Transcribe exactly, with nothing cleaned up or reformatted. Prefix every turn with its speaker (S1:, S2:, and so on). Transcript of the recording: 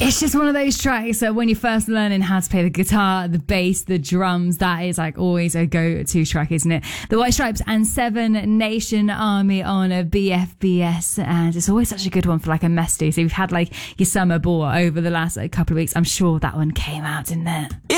S1: It's just one of those tracks that when you're first learning how to play the guitar, the bass, the drums, that is like always a go-to track, isn't it? The White Stripes and Seven Nation Army on a B F B S, and it's always such a good one for like a mess day. So we've had like your summer ball over the last like, couple of weeks. I'm sure that one came out, didn't it?